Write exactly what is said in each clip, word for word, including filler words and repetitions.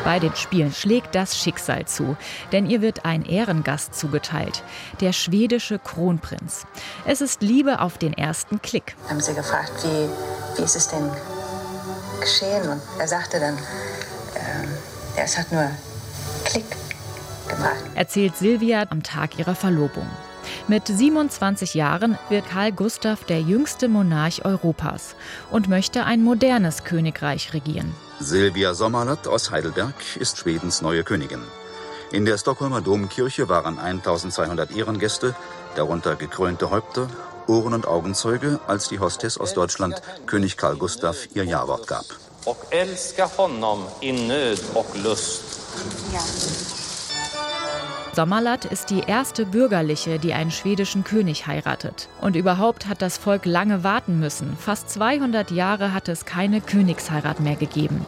Bei den Spielen schlägt das Schicksal zu, denn ihr wird ein Ehrengast zugeteilt, der schwedische Kronprinz. Es ist Liebe auf den ersten Klick. Haben sie gefragt, wie, wie ist es denn geschehen? Und er sagte dann, äh, ja, es hat nur Klick gemacht. Erzählt Silvia am Tag ihrer Verlobung. Mit siebenundzwanzig Jahren wird Carl Gustaf der jüngste Monarch Europas und möchte ein modernes Königreich regieren. Silvia Sommerlath aus Heidelberg ist Schwedens neue Königin. In der Stockholmer Domkirche waren eintausendzweihundert Ehrengäste, darunter gekrönte Häupter, Ohren- und Augenzeuge, als die Hostess aus Deutschland König Carl Gustaf ihr Ja-Wort gab. Och älska honom in Nöd och Lust. Ja. Sommerlath ist die erste Bürgerliche, die einen schwedischen König heiratet. Und überhaupt hat das Volk lange warten müssen. Fast zweihundert Jahre hat es keine Königsheirat mehr gegeben.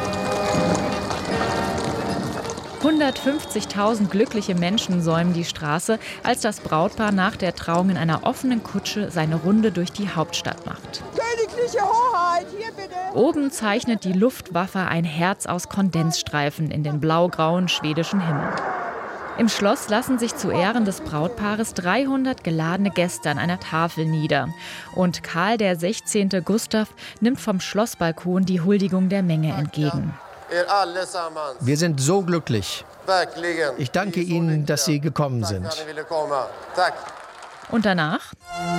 hundertfünfzigtausend glückliche Menschen säumen die Straße, als das Brautpaar nach der Trauung in einer offenen Kutsche seine Runde durch die Hauptstadt macht. Königliche Hoheit, hier bitte! Oben zeichnet die Luftwaffe ein Herz aus Kondensstreifen in den blau-grauen schwedischen Himmel. Im Schloss lassen sich zu Ehren des Brautpaares dreihundert geladene Gäste an einer Tafel nieder. Und Karl der sechzehnte. Gustaf nimmt vom Schlossbalkon die Huldigung der Menge entgegen. Wir sind so glücklich. Ich danke Ihnen, dass Sie gekommen sind. Und danach?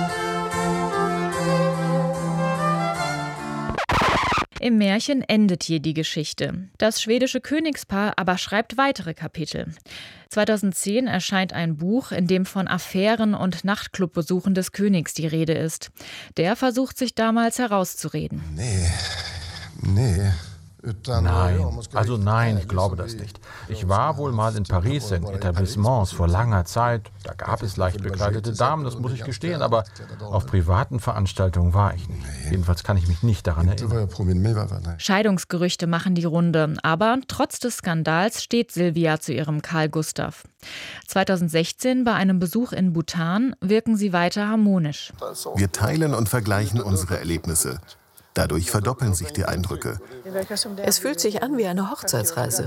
Im Märchen endet hier die Geschichte. Das schwedische Königspaar aber schreibt weitere Kapitel. zweitausendzehn erscheint ein Buch, in dem von Affären und Nachtclubbesuchen des Königs die Rede ist. Der versucht sich damals herauszureden. Nee, nee. Nein, also nein, ich glaube das nicht. Ich war wohl mal in Paris in Etablissements vor langer Zeit. Da gab es leicht bekleidete Damen, das muss ich gestehen, aber auf privaten Veranstaltungen war ich nicht. Jedenfalls kann ich mich nicht daran erinnern. Scheidungsgerüchte machen die Runde, aber trotz des Skandals steht Silvia zu ihrem Carl Gustaf. zweitausendsechzehn bei einem Besuch in Bhutan wirken sie weiter harmonisch. Wir teilen und vergleichen unsere Erlebnisse. Dadurch verdoppeln sich die Eindrücke. Es fühlt sich an wie eine Hochzeitsreise.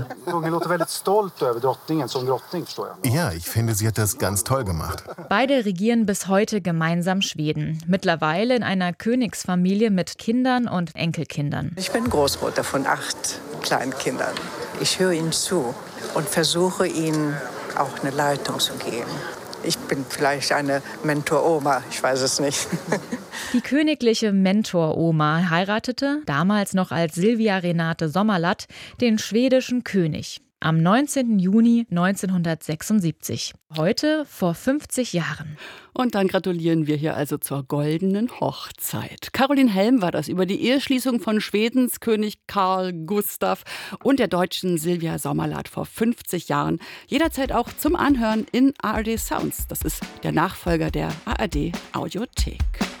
Ja, ich finde, sie hat das ganz toll gemacht. Beide regieren bis heute gemeinsam Schweden. Mittlerweile in einer Königsfamilie mit Kindern und Enkelkindern. Ich bin Großmutter von acht Kleinkindern. Ich höre ihnen zu und versuche ihnen auch eine Leitung zu geben. Ich bin vielleicht eine Mentor-Oma, ich weiß es nicht. Die königliche Mentor-Oma heiratete, damals noch als Silvia Renate Sommerlath, den schwedischen König. Am neunzehnten Juni neunzehnhundertsechsundsiebzig. Heute vor fünfzig Jahren. Und dann gratulieren wir hier also zur goldenen Hochzeit. Caroline Helm war das über die Eheschließung von Schwedens König Carl Gustaf und der deutschen Silvia Sommerlath vor fünfzig Jahren. Jederzeit auch zum Anhören in A R D Sounds. Das ist der Nachfolger der A R D Audiothek.